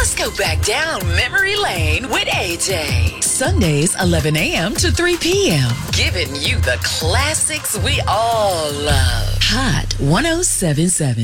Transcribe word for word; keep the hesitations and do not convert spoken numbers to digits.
Let's go back down memory lane with A J. Sundays, eleven a.m. to three p.m. Giving you the classics we all love. Hot one oh seven point seven.